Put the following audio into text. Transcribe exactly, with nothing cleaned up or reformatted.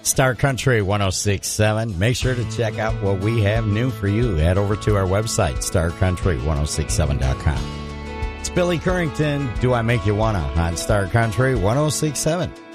Star Country one oh six point seven. Make sure to check out what we have new for you. Head over to our website, star country ten sixty-seven dot com. It's Billy Currington. Do I Make You Wanna on Star Country one oh six point seven.